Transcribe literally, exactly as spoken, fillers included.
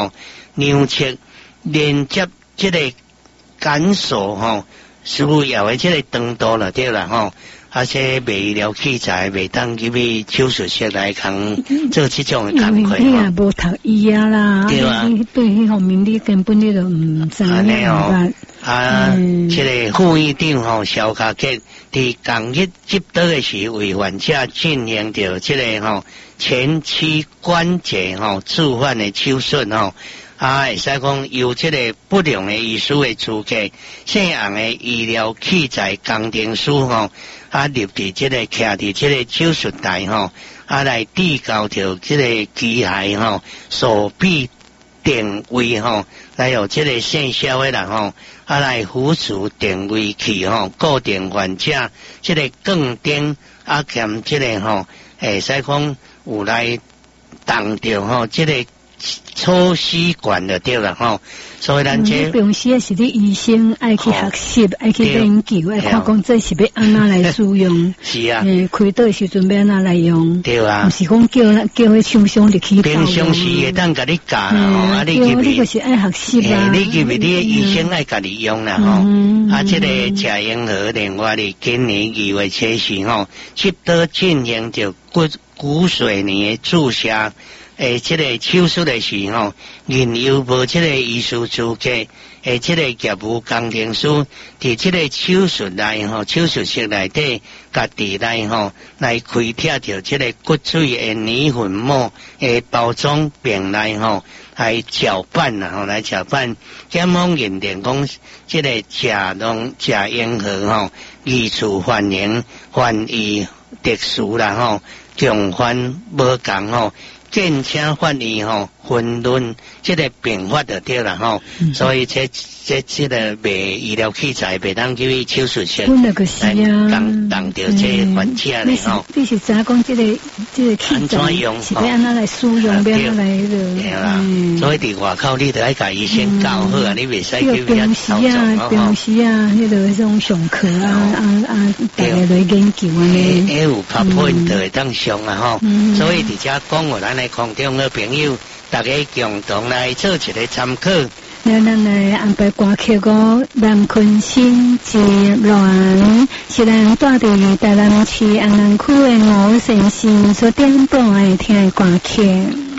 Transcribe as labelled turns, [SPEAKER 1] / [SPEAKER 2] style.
[SPEAKER 1] 牛切连接这个感受吼，需要的这个长度了对啦吼。而且卖医疗器材未当去为手术室来扛做这种的工课。
[SPEAKER 2] 你也无读医啊啦，
[SPEAKER 1] 对啊，
[SPEAKER 2] 对迄方面你根本你都唔知影
[SPEAKER 1] 啊。啊，这个副院长吼肖家杰伫当日接到的是为患者进行着这个吼前期关节吼置换的手术吼。啊，会使讲由这个不良的医师的资格，姓杨的医疗器材工程师吼，啊入伫这个徛伫这个手术台吼，啊来递交着这个机械吼手臂定位吼，来有这个线销的人吼，啊来辅助定位器吼，固定患者这个更顶啊兼这个吼，会使讲有来当着吼这个。抽吸管的对了吼，所以咱这
[SPEAKER 2] 平时是啲医生爱去学习，爱去研究，爱看讲这是要安怎来使用。
[SPEAKER 1] 是啊，
[SPEAKER 2] 诶，开刀时阵要安怎来用。
[SPEAKER 1] 对啊，
[SPEAKER 2] 唔是讲叫叫迄厂商就去包。
[SPEAKER 1] 平常时会当甲你教啦吼，啊你入
[SPEAKER 2] 你就是爱学习啦。
[SPEAKER 1] 你入去你的医生爱甲你用啦吼，啊这个贾英和另外的今年二月七时吼，接到进行着骨骨髓泥注射。诶，这个手术的时候，因有无这个医师资格，诶，这个业务工程师伫这个手术内吼，手术室内底，家己来吼来开拆掉这个骨髓的泥粉末诶包装并来吼，来搅拌啦吼，来搅拌。检方认定讲，这个甲龙甲英和吼，医处反应反应特殊啦吼，共犯无共吼。见请法医吼分论这个病法就对了吼，嗯、所以这这这个卖医疗器材袂当去手术室，
[SPEAKER 2] 本来就是啊，
[SPEAKER 1] 当当着这患者咧吼。
[SPEAKER 2] 你是知讲这个这个器材是要安怎来使用，要安怎来迄
[SPEAKER 1] 个。啦，所以伫外口你得爱甲医生教好啊，你袂使去
[SPEAKER 2] 平时啊，平时啊，迄个迄种上课啊啊啊，大家来研究啊咧。
[SPEAKER 1] 诶，有拍 point 会当上啊吼，所以伫遮讲我咱。空中的朋友，大家共同来做一个参考。
[SPEAKER 2] 那咱来安排歌曲歌，南昆新之恋，是咱住伫台南市安南区的吴先生所点播的听的歌曲。